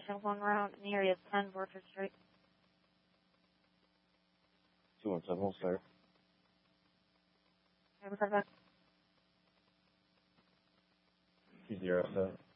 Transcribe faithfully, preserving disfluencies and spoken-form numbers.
Patient one round in the area of ten Borchard Street. two one seven, hold start. Report back. two zero seven.